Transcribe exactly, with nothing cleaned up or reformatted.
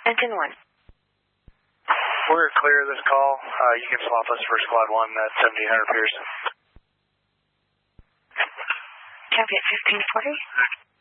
Engine one. We're clear of this call. Uh, you can swap us for Squad one at seventeen hundred Pearson. Copy at fifteen forty.